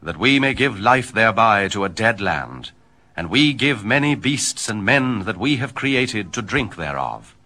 that we may give life thereby to a dead land, and we give many beasts and men that we have created to drink thereof.